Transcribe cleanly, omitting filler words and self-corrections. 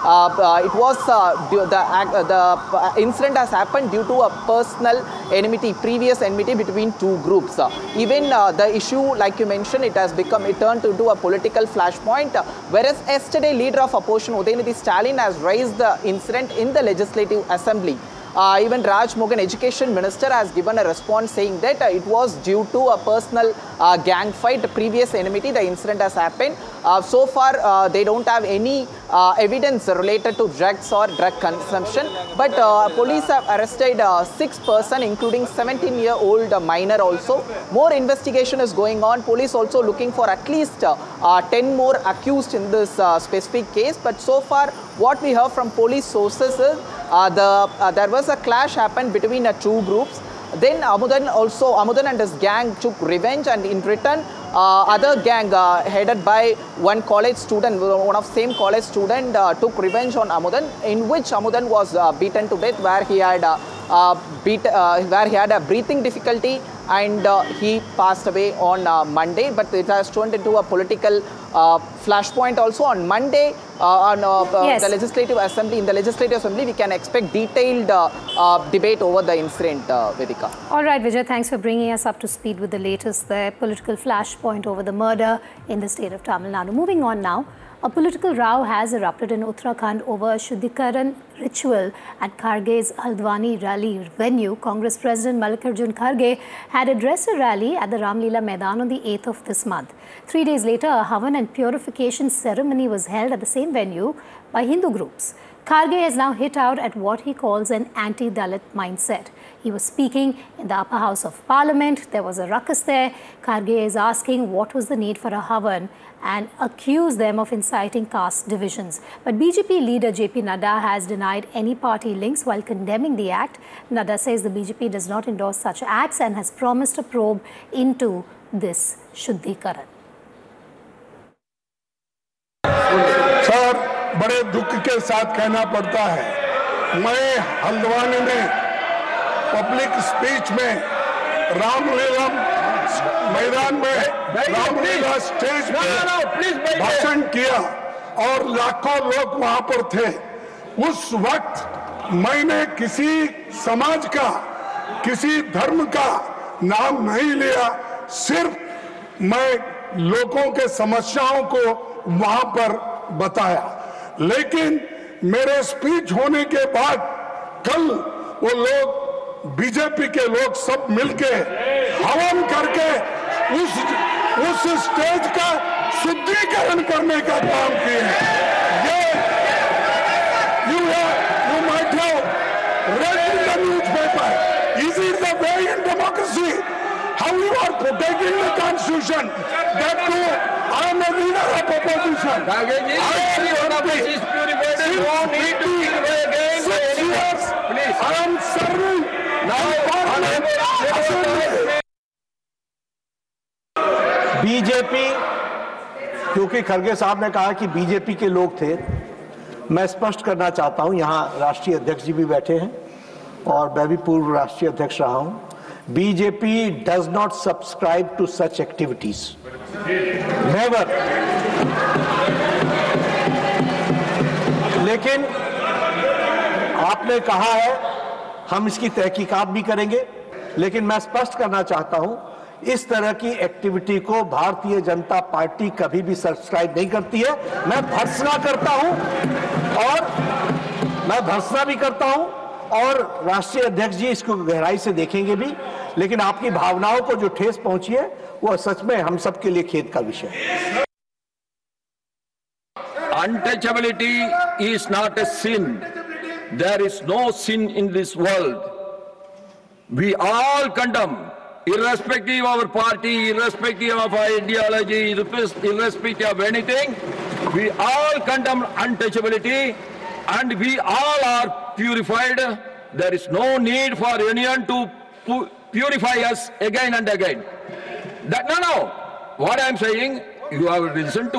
the incident has happened due to a personal enmity, previous enmity between two groups. Even the issue, like you mentioned, it turned into a political flashpoint. Whereas yesterday, leader of opposition Udayanidhi Stalin has raised the incident in the Legislative Assembly. Even Raj Mohan, Education Minister, has given a response saying that it was due to a personal gang fight, previous enmity, the incident has happened. So far, they don't have any evidence related to drugs or drug consumption. But police have arrested 6 persons, including 17-year-old minor also. More investigation is going on. Police also looking for at least 10 more accused in this specific case. But so far, what we heard from police sources is there was a clash happened between two groups. Then Amudan and his gang took revenge, and in return, other gang headed by one college student, one of same college student, took revenge on Amudan, in which Amudan was beaten to death, where he had a breathing difficulty, and he passed away on Monday. But it has turned into a political flashpoint also on Monday. Yes. The Legislative Assembly. In the Legislative Assembly, we can expect detailed debate over the incident, Vedika. All right, Vijay, thanks for bringing us up to speed with the latest political flashpoint over the murder in the state of Tamil Nadu. Moving on now. A political row has erupted in Uttarakhand over a Shuddhikaran ritual at Kharge's Haldwani rally venue. Congress President Mallikarjun Kharge had addressed a rally at the Ramlila Maidan on the 8th of this month. 3 days later, a Havan and purification ceremony was held at the same venue by Hindu groups. Kharge has now hit out at what he calls an anti-Dalit mindset. He was speaking in the upper house of parliament. There was a ruckus there. Kharge is asking what was the need for a Havan and accused them of inciting caste divisions. But BJP leader JP Nadda has denied any party links while condemning the act. Nadda says the BJP does not endorse such acts and has promised a probe into this Shuddhikaran. Sir, बड़े दुख के साथ कहना पड़ता है, मैं हल्द्वानी में public speech में रामलीला मैदान में रामलीला स्टेज पे भाषण किया और लाखों लोग वहां पर थे। उस वक्त मैंने किसी समाज का, किसी धर्म का नाम नहीं लिया, सिर्फ मैं लोगों के समस्याओं को वहां पर बताया। लेकिन मेरे स्पीच होने के बाद कल वो लोग, बीजेपी के लोग सब मिलके हवन करके उस स्टेज का शुद्धिकरण करने का काम किए हैं। You might have read in the newspaper. Is it the way in democracy? How you are protecting the constitution? That too, I am a leader of opposition. I am serving. BJP, क्योंकि खड़गे साहब ने कहा कि BJP के लोग थे, मैं स्पष्ट करना चाहता हूं, यहां राष्ट्रीय अध्यक्ष जी भी बैठे हैं और मैं भी पूर्व राष्ट्रीय अध्यक्ष रहा हूं। BJP does not subscribe to such activities, never. लेकिन आपने कहा है हम इसकी तहकीकात भी करेंगे, लेकिन मैं स्पष्ट करना चाहता हूं, इस तरह की एक्टिविटी को भारतीय जनता पार्टी कभी भी सब्सक्राइब नहीं करती है। मैं भर्त्सना करता हूं और मैं भर्त्सना भी करता हूं और राष्ट्रीय अध्यक्ष जी इसको गहराई से देखेंगे भी, लेकिन आपकी भावनाओं को जो ठेस पहुंची है वो सच में हम सबके लिए खेद का विषय है। Untouchability is not a sin. There is no sin in this world. We all condemn, irrespective of our party, irrespective of our ideology, irrespective of anything, we all condemn untouchability and we all are purified. There is no need for anyone to purify us again and again. No. What I am saying, you have listened to